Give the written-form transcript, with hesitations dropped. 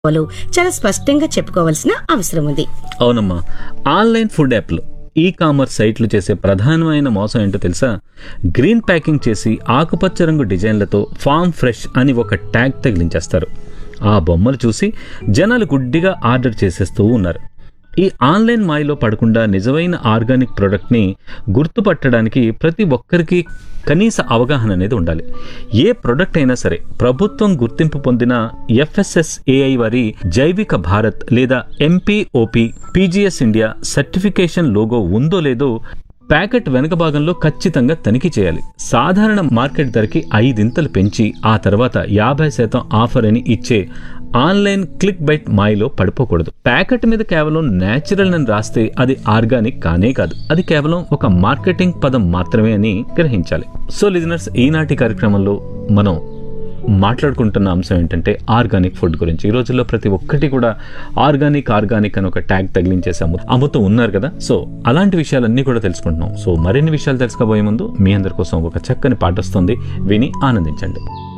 చాలా స్పష్టంగా చెప్పుకోవాల్సిన అవసరం ఉంది. అవునమ్మా, ఆన్లైన్ ఫుడ్ యాప్లు ఈ కామర్స్ సైట్లు చేసే ప్రధానమైన మోసం ఏంటో తెలుసా? గ్రీన్ ప్యాకింగ్ చేసి ఆకుపచ్చ రంగు డిజైన్లతో ఫామ్ ఫ్రెష్ అని ఒక ట్యాగ్ తగిలించేస్తారు. ఆ బొమ్మలు చూసి జనాలు గుడ్డిగా ఆర్డర్ చేసేస్తూ ఉన్నారు. ఈ ఆన్లైన్ మాయలో పడకుండా నిజమైన ఆర్గానిక్ ప్రోడక్ట్ని గుర్తుపట్టడానికి ప్రతి ఒక్కరికి కనీస అవగాహన అనేది ఉండాలి. ఏ ప్రొడక్ట్ అయినా సరే ప్రభుత్వం గుర్తింపు పొందిన FSSAI వారి జైవిక భారత్ లేదా MPOP PGS India certification logo ఉందో లేదో ప్యాకెట్ వెనక భాగంలో ఖచ్చితంగా తనిఖీ చేయాలి. సాధారణ మార్కెట్ ధరకి 5 ఇంతలు పెంచి ఆ తర్వాత 50% ఆఫర్ అని ఇచ్చే ఆన్లైన్ క్లిక్ బైట్ మాయలో పడిపోకూడదు. ప్యాకెట్ మీద కేవలం న్యాచురల్ అని రాస్తే అది ఆర్గానిక్ కానే కాదు, అది కేవలం ఒక మార్కెటింగ్ పదం మాత్రమే అని గ్రహించాలి. సో లిజనర్స్, ఈనాటి కార్యక్రమంలో మనం మాట్లాడుకుంటున్న అంశం ఏంటంటే ఆర్గానిక్ ఫుడ్ గురించి. ఈ రోజుల్లో ప్రతి ఒక్కటి కూడా ఆర్గానిక్ అని ఒక ట్యాగ్ తగిలించేసి అమ్ముతూ ఉన్నారు కదా. సో అలాంటి విషయాలన్నీ కూడా తెలుసుకుంటున్నాం. సో మరిన్ని విషయాలు తెలుసుకోబోయే ముందు మీ అందరి కోసం ఒక చక్కని పాట వస్తుంది, విని ఆనందించండి.